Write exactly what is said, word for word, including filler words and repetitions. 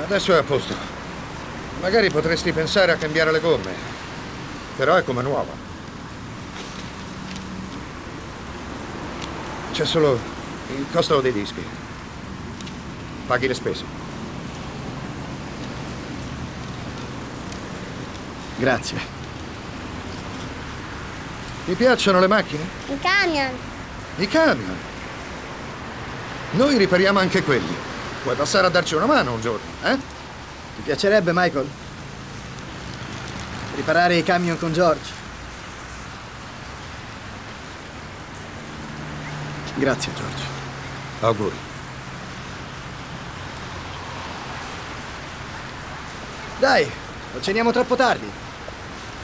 Adesso è a posto. Magari potresti pensare a cambiare le gomme, però è come nuova. C'è solo il costo dei dischi. Paghi le spese. Grazie. Ti piacciono le macchine? I camion. I camion. Noi ripariamo anche quelli. Puoi passare a darci una mano un giorno, eh? Ti piacerebbe, Michael? Riparare i camion con George? Grazie, George. Auguri. Dai, non ceniamo troppo tardi.